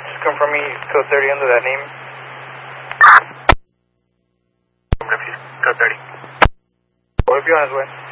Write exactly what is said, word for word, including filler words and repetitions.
just confirm me code thirty under that name. Code thirty. We'll be on his way.